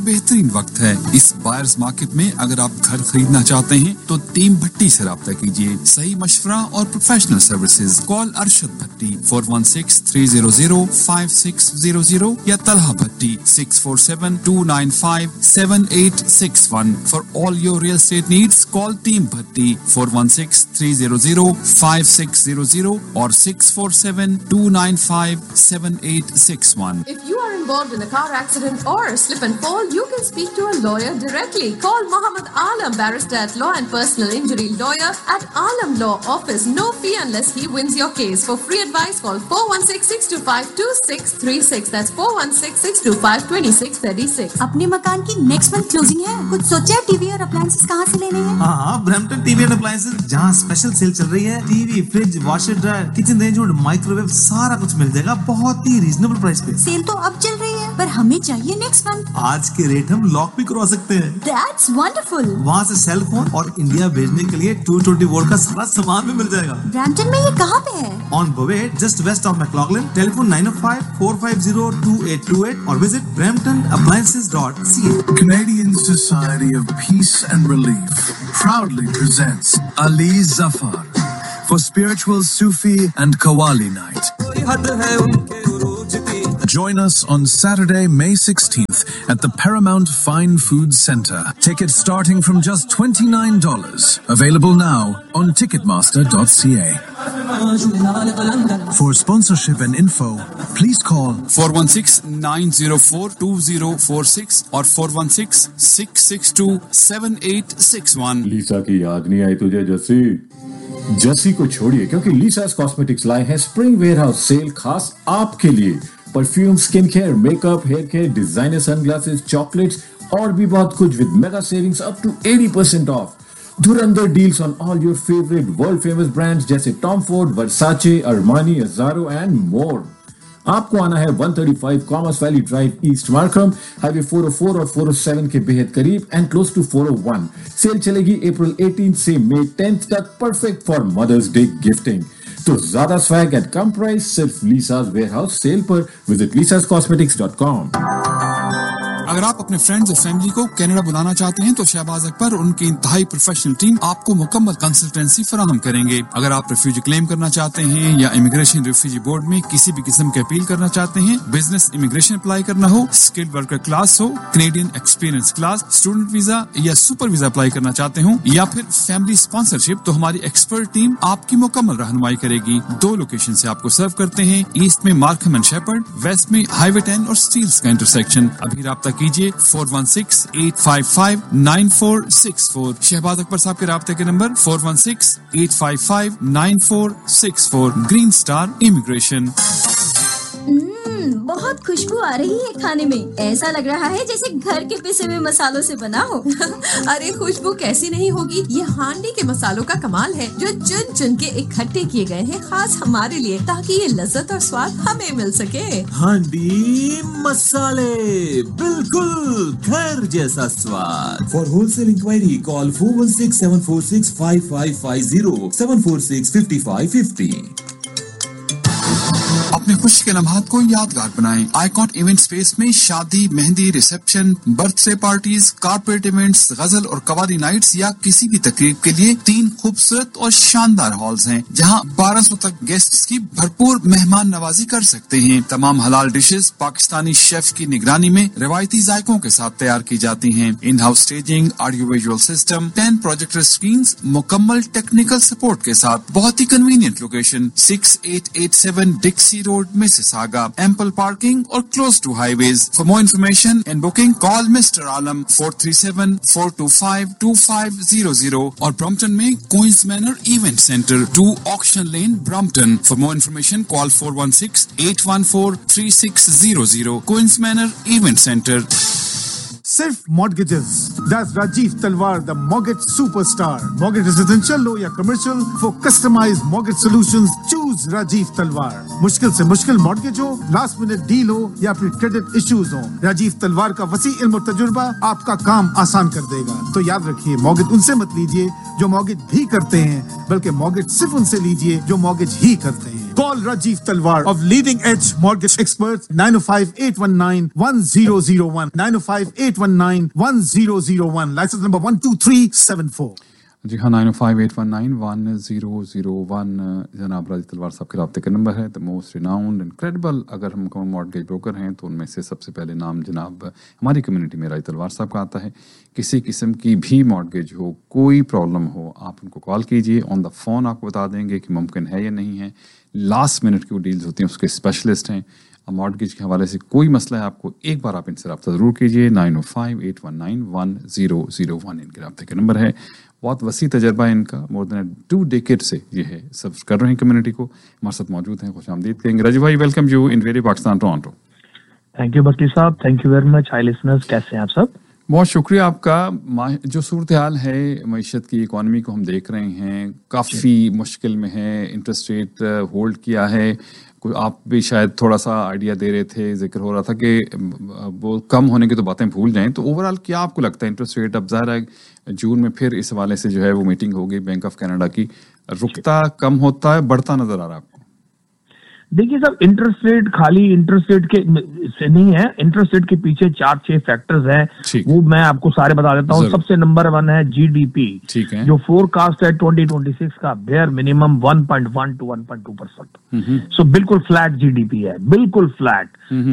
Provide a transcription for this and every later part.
बेहतरीन वक्त है। इस बायर्स मार्केट में अगर आप घर खरीदना चाहते हैं तो टीम भट्टी से राब्ता कीजिए। सही मशवरा और प्रोफेशनल सर्विसेज। कॉल अरशद भट्टी 416-300-5600 या तलहा भट्टी 647-295-7861। For all your real estate needs, call Team Bhatti 416-300-5600 or 647-295-7861. If you are involved in a car accident or a slip and fall, you can speak to a lawyer directly. Call Muhammad Alam, barrister at Law and Personal Injury Lawyer at Alam Law Office. No fee unless he wins your case. For free advice, call 416-625-2636. That's 416-625-2636. अपने मकान की next month closing है। कुछ सोचा है TV और appliances कहाँ से लेने हैं? हाँ, ब्रैम्पटन टीवी एंड अप्लायंसेस, जहाँ स्पेशल सेल चल रही है। TV, fridge, washer dryer, kitchen range और माइक्रोवेव सारा कुछ मिल जाएगा बहुत ही रीजनेबल प्राइस पे। सेल तो अब चल रही है, पर हमें चाहिए नेक्स्ट मंथ। आज के रेट हम लॉक भी करवा सकते हैं। That's wonderful. वहाँ से सेल फोन और इंडिया भेजने के लिए 220 वोल्ट का सारा सामान भी मिल जाएगा। ब्रैम्पटन में ये कहाँ पे है? On Boway, just west of McLaughlin. Telephone 905-450-2828 or visit bramptonappliances.ca. Canadian Society of Peace and Relief proudly presents Ali Zafar for Spiritual Sufi and Qawwali Night. Join us on Saturday, May 16th at the Paramount Fine Foods Centre. Tickets starting from just $29. Available now on Ticketmaster.ca. For sponsorship and info, please call 416-904-2046 or 416-662-7861. लीसा की याद नहीं आई तुझे जस्सी? जस्सी को छोड़िए, क्योंकि लीसास cosmetics लाए हैं spring warehouse cell खास आपके लिए। Perfume, skin care, makeup, hair care, designer sunglasses, chocolates और भी बहुत कुछ with mega savings up to 80% of. Dhurandhar deals on all your favourite world famous brands जैसे Tom Ford, Versace, Armani, अज़ारो and more. आपको आना है 135 commerce valley drive, east Markram, highway 404 और 407 के बेहद करीब एंड क्लोज टू 401। सेल चलेगी अप्रैल 18 से मई 10 तक, perfect for mothers day gifting. तो ज्यादा स्वैग एट कम प्राइस सिर्फ लीसास वेयरहाउस सेल पर। Visit lisascosmetics.com। अगर आप अपने फ्रेंड्स और फैमिली को कनाडा बुलाना चाहते हैं तो शहबाज अकबर और उनकी इंतहाई प्रोफेशनल टीम आपको मुकम्मल कंसल्टेंसी फराहम करेंगे। अगर आप रिफ्यूजी क्लेम करना चाहते हैं या इमिग्रेशन रिफ्यूजी बोर्ड में किसी भी किस्म की अपील करना चाहते हैं, बिजनेस इमिग्रेशन अप्लाई करना हो, स्किल्ड वर्कर क्लास हो, Canadian experience class, student visa या सुपर वीजा अप्लाई करना चाहते हो या फिर फैमिली स्पॉन्सरशिप, तो हमारी एक्सपर्ट टीम आपकी मुकम्मल रहनुमाई करेगी। 2 लोकेशन से आपको सर्व करते हैं, ईस्ट में मार्कम एंड शेपर्ड, वेस्ट में हाईवे 10 और स्टील्स का इंटरसेक्शन। अभी राब्ता कीजिए 416-855-9464। शहबाज अकबर साहब के राब्ते के नंबर 416-855-9464। Green star immigration. बहुत खुशबू आ रही है खाने में। ऐसा लग रहा है जैसे घर के पिसे हुए मसालों से बना हो। अरे खुशबू कैसी नहीं होगी, ये हांडी के मसालों का कमाल है जो चुन चुन के इकट्ठे किए गए हैं खास हमारे लिए, ताकि ये लज्जत और स्वाद हमें मिल सके। हांडी मसाले, बिल्कुल घर जैसा स्वाद। For wholesale inquiry call 416-746-5550 746-5550। अपने खुशी के लम्हात को यादगार बनाएं। आइकॉन इवेंट स्पेस में शादी, mehndi, reception, birthday parties, corporate events, गजल और कवाली नाइट्स या किसी भी तकरीब के लिए 3 खूबसूरत और शानदार हॉल्स हैं, जहां 1200 तक गेस्ट्स की भरपूर मेहमान नवाजी कर सकते हैं। तमाम हलाल डिशेस पाकिस्तानी शेफ की निगरानी में रिवायती जायकों के साथ तैयार की जाती हैं। In house staging, audio visual system, 10 projector screens, मुकम्मल टेक्निकल सपोर्ट के साथ। बहुत ही convenient location 6887 डिक्सी road, Mississauga, ample parking or close to highways. For more information and booking, call Mr. Alam 437-425-2500 or Brompton में Queen's Manor Event Center, 2 Auction Lane, Brompton. For more information, call 416-814-3600. Queen's Manor Event Center. सिर्फ mortgages. That's Rajiv Talwar, the mortgage superstar. Mortgage residential लो या commercial, for customized mortgage solutions, choose Rajiv Talwar. मुश्किल से मुश्किल mortgage हो, last minute deal हो या फिर credit issues हो, राजीव तलवार का वसी इल्म और तजुर्बा आपका काम आसान कर देगा। तो याद रखिए, मॉर्गेज उनसे मत लीजिए जो मॉर्गेज भी करते हैं, बल्कि मॉर्गेज सिर्फ उनसे लीजिए जो मॉर्गेज ही करते हैं। Call Rajiv Talwar of Leading Edge Mortgage Experts 905-819-1001 905-819-1001 license number 12374। जी हाँ, 905-819-1001 जनाब राजीव तलवार साहब के रब्ते का नंबर है। द मोस्ट रिनाउंड इनक्रेडिबल अगर हम मॉर्गेज ब्रोकर हैं तो उनमें से सबसे पहले नाम जनाब हमारी कम्युनिटी में राजीव तलवार साहब का आता है। किसी किस्म की भी मॉर्गेज हो, कोई प्रॉब्लम हो, आप उनको कॉल कीजिए, ऑन द फोन आपको बता देंगे कि मुमकिन है या नहीं है। लास्ट मिनट की वो डील्स होती हैं, उसके स्पेशलिस्ट हैं। मॉर्गेज के हवाले से कोई मसला है आपको, एक बार आप इनसे रब्ता ज़रूर कीजिए। 905-819-1001 इनके रब्ते का नंबर है। बहुत वसी तजर्बा है इनका, मोर देन 2 डेकेड से ये है सर्व कर रहे हैं कम्युनिटी को। हमारे साथ मौजूद हैं, खुशामदीद कहेंगे। राजीव भाई, welcome you in radio Pakistan Toronto. Thank you बट्टी साहब, thank you very much. Hi listeners, कैसे हैं आप सब? बहुत शुक्रिया आपका। जो सूरत हाल है मईशत की, इकॉनमी को हम देख रहे हैं, काफ़ी मुश्किल में है। इंटरेस्ट रेट होल्ड किया है। कोई आप भी शायद थोड़ा सा आइडिया दे रहे थे, जिक्र हो रहा था कि वो कम होने की तो बातें भूल जाएं। तो ओवरऑल क्या आपको लगता है इंटरेस्ट रेट, अब ज़ाहिर है जून में फिर इस हवाले से जो है वो मीटिंग होगी बैंक ऑफ कनाडा की, रुकता कम होता है, बढ़ता नजर आ रहा है आपको? देखिए साहब, इंटरेस्ट रेट खाली इंटरेस्ट रेट के से नहीं है, इंटरेस्ट रेट के पीछे 4-6 फैक्टर्स हैं, वो मैं आपको सारे बता देता हूँ। सबसे नंबर 1 है जीडीपी, जो फोरकास्ट है 2026 का बेयर मिनिमम 1.1 to 1.2%। सो बिल्कुल फ्लैट जीडीपी है, बिल्कुल फ्लैट।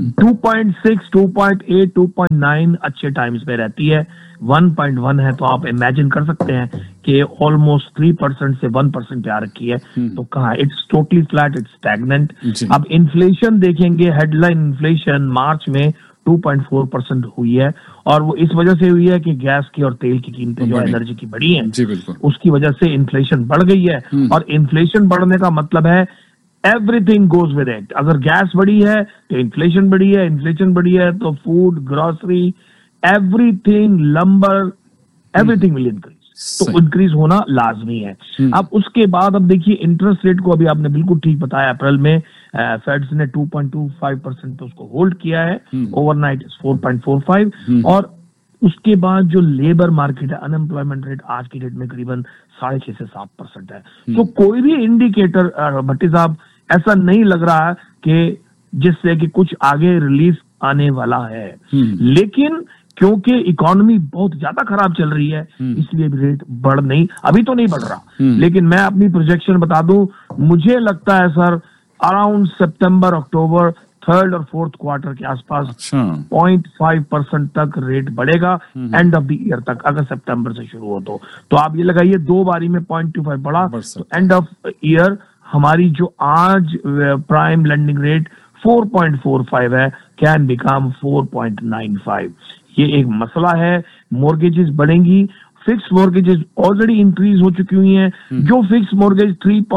2.6, 2.8, 2.9 अच्छे टाइम्स में रहती है। 1.1 है तो आप इमेजिन कर सकते हैं कि ऑलमोस्ट 3% से 1% पे आ रखी है। तो कहाँ, it's totally flat, it's stagnant. अब इन्फ्लेशन देखेंगे, हेडलाइन इन्फ्लेशन मार्च में 2.4% हुई है, और वो इस वजह से हुई है कि गैस की और तेल की कीमतें जो एनर्जी की बढ़ी हैं, उसकी वजह से इन्फ्लेशन बढ़ गई है। और इन्फ्लेशन बढ़ने का मतलब है एवरीथिंग गोज विद इट। अगर गैस बढ़ी है तो इन्फ्लेशन बढ़ी है, इन्फ्लेशन बढ़ी है तो food, grocery, everything, lumbar, everything will increase. तो इंक्रीज होना लाजमी है। अब उसके बाद अब देखिए इंटरेस्ट रेट को, अभी आपने बिल्कुल ठीक बताया, अप्रैल में फेड्स ने 2.25% पे उसको होल्ड किया है। ओवरनाइट 4.45। और उसके बाद जो लेबर मार्केट है, अनएम्प्लॉयमेंट रेट आज की डेट में करीबन 6.5 से 7% है। तो कोई भी इंडिकेटर भट्टी साहब ऐसा नहीं लग रहा है कि जिससे कि कुछ आगे रिलीफ आने वाला है। लेकिन क्योंकि इकोनॉमी बहुत ज्यादा खराब चल रही है, इसलिए रेट अभी तो नहीं बढ़ रहा। लेकिन मैं अपनी प्रोजेक्शन बता दूं, मुझे लगता है सर अराउंड सितंबर, अक्टूबर, 3rd और 4th क्वार्टर के आसपास 0.5% तक रेट बढ़ेगा एंड ऑफ द ईयर तक, अगर सितंबर से शुरू हो तो आप ये लगाइए 2 बारी में 0.25 बढ़ा, तो एंड ऑफ ईयर हमारी जो आज प्राइम लेंडिंग रेट 4.45 है, कैन बिकम 4.95। ये एक मसला है। मॉर्गेजेस बढ़ेंगी, फिक्स मॉर्गेजेस ऑलरेडी इंक्रीज हो चुकी हुई हैं। जो फिक्स मॉर्गेज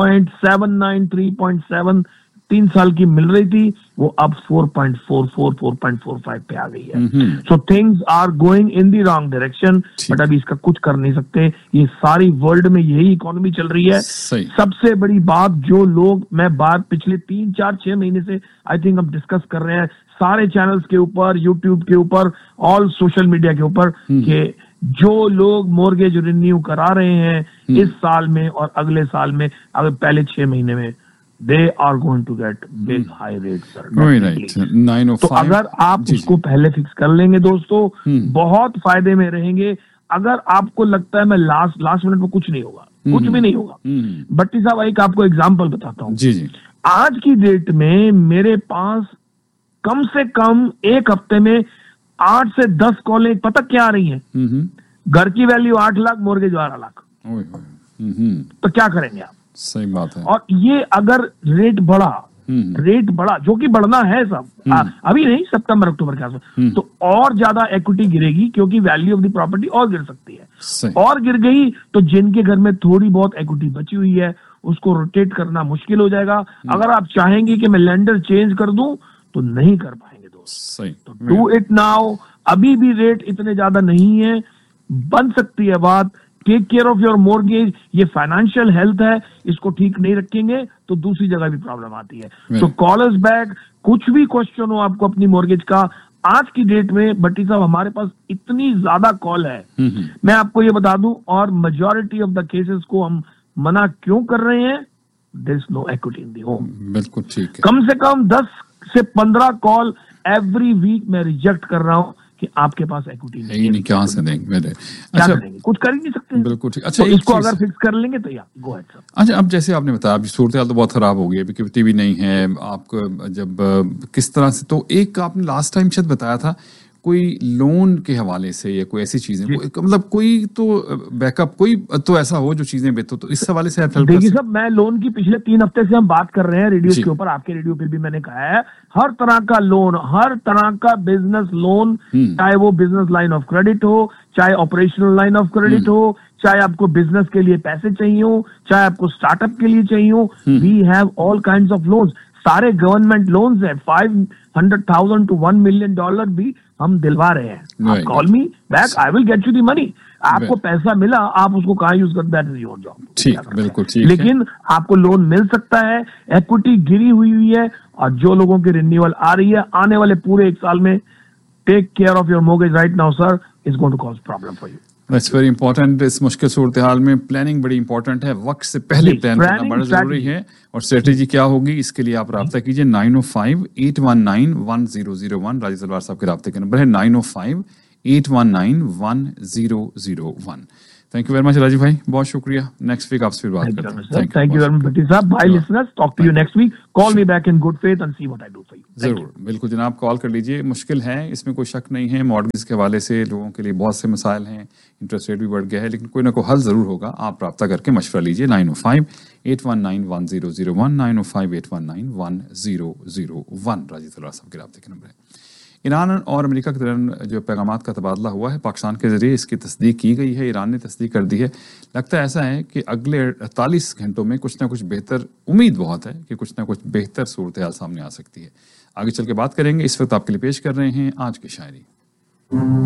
3.79, 3.7 3 साल की मिल रही थी, वो अब 4.44, 4.45 पे आ गई है। So things are going in the wrong direction, but अभी इसका कुछ कर नहीं सकते। ये सारी वर्ल्ड में यही इकोनॉमी चल रही है। सबसे बड़ी बात जो लोग, मैं बात पिछले 3-4-6 महीने से आई थिंक हम डिस्कस कर रहे हैं सारे चैनल्स के ऊपर, यूट्यूब के ऊपर, ऑल सोशल मीडिया के ऊपर, कि जो लोग मॉर्गेज रिन्यू करा रहे हैं इस साल में और अगले साल में, अगर पहले 6 महीने में, they are going to get big high rates, sir. Right. 905. तो अगर आप उसको पहले फिक्स कर लेंगे दोस्तों, बहुत फायदे में रहेंगे। अगर आपको लगता है मैं लास्ट मिनट में कुछ नहीं होगा, कुछ भी नहीं होगा। भट्टी साहब, एक आपको एग्जांपल बताता हूँ। जी। आज की डेट में मेरे पास कम से कम एक हफ्ते में 8 से 10 कॉलें पता क्या आ रही हैं? घर की वैल्यू 8 लाख, मॉर्गेज 12 लाख। तो क्या करेंगे आप? सही बात है। और ये अगर रेट बढ़ा जो कि बढ़ना है सब, अभी नहीं, सितंबर अक्टूबर के आसपास, तो और ज्यादा इक्विटी गिरेगी, क्योंकि वैल्यू ऑफ द प्रॉपर्टी और गिर सकती है। और गिर गई तो जिनके घर में थोड़ी बहुत इक्विटी बची हुई है, उसको रोटेट करना मुश्किल हो जाएगा। अगर आप चाहेंगे कि मैं लेंडर चेंज कर दूं तो नहीं कर पाएंगे दोस्त। तो डू इट नाउ। अभी भी रेट इतने ज्यादा नहीं है, बन सकती है बात। Take care of your mortgage. ये फाइनेंशियल हेल्थ है, इसको ठीक नहीं रखेंगे तो दूसरी जगह भी प्रॉब्लम आती है। तो कॉल अस बैक, कुछ भी क्वेश्चन हो आपको अपनी मॉर्गेज का। आज की डेट में भट्टी साहब हमारे पास इतनी ज्यादा कॉल है, मैं आपको ये बता दूं, और मेजॉरिटी ऑफ द केसेस को हम मना क्यों कर रहे हैं? There is no equity in the home. बिल्कुल ठीक है। कम से कम 10 से 15 कॉल एवरी वीक मैं रिजेक्ट कर रहा हूं कि आपके पास इक्विटी नहीं है, कहां से देंगे मेरे। क्या करेंगे, कुछ कर ही नहीं सकते। बिल्कुल ठीक। अच्छा, तो इसको अगर फिक्स कर लेंगे तो या गो अहेड सर। अच्छा, अब जैसे आपने बताया अभी सूरत हाल तो बहुत खराब हो गई है, इक्विटी भी नहीं है आपको, जब किस तरह से, तो एक आपने लास्ट टाइम शायद बताया था कोई लोन के हवाले से या कोई ऐसी चीजें, मतलब कोई तो बैकअप, कोई तो ऐसा हो जो चीजें बेहतर, तो इस हवाले से आप हेल्प देखिए साहब, मैं लोन की पिछले 3 हफ्ते से हम बात कर रहे हैं रेडियो के ऊपर, आपके रेडियो पे भी मैंने कहा है, हर तरह का लोन, हर तरह का बिजनेस लोन, चाहे वो बिजनेस लाइन ऑफ क्रेडिट हो, चाहे ऑपरेशनल लाइन ऑफ क्रेडिट हो, चाहे आपको बिजनेस के लिए पैसे चाहिए हो, चाहे आपको स्टार्टअप के लिए चाहिए हो, we have all kinds of loans. सारे गवर्नमेंट लोन्स हैं, $500,000 to $1 million भी हम दिलवा रहे हैं। आप call me back, I will get you the money. आपको पैसा मिला, आप उसको कहाँ यूज कर, दैट इज योर जॉब। ठीक, बिल्कुल ठीक। लेकिन आपको लोन मिल सकता है, इक्विटी गिरी हुई है, और जो लोगों की रिन्यूअल आ रही है आने वाले पूरे 1 साल में, take care of your mortgage right now sir, is going to cause problem for you. That's very important. इस मुश्किल सूरत हाल में प्लानिंग बड़ी इंपॉर्टेंट है, वक्त से पहले प्लान करना बड़ा जरूरी है। और स्ट्रेटेजी क्या होगी, इसके लिए आप राब्ता कीजिए 905-819-1001। राजीव तलवार साहब के राब्ते के नंबर है 905-819-1001। Thank you very much Rajiv भाई, बहुत शुक्रिया। नेक्स्ट वीक आपसे फिर बात करते हैं। थैंक यू वेरी मच भट्टी साहब। Bye listeners, talk to you next week. Call me back in good faith and see what I do for you. जरूर, बिल्कुल जनाब, कॉल कर लीजिए। मुश्किल है, इसमें कोई शक नहीं है, मॉर्गेज के हवाले से लोगों के लिए बहुत से मसाइल हैं, इंटरेस्ट रेट भी बढ़ गया है, लेकिन कोई ना कोई हल जरूर होगा। आप राब्ता करके मशवरा लीजिए 905-819-1001, 905-819-1001। राजीव तलवार साहब के राब्ते के नंबर है। ईरान और अमेरिका के दरमियान जो पैगामात का तबादला हुआ है, पाकिस्तान के जरिए इसकी तस्दीक की गई है, ईरान ने तस्दीक कर दी है। लगता है ऐसा है कि अगले 48 घंटों में कुछ ना कुछ बेहतर, उम्मीद बहुत है कि कुछ ना कुछ बेहतर सूरत हाल सामने आ सकती है। आगे चल के बात करेंगे। इस वक्त आपके लिए पेश कर रहे हैं आज की शायरी।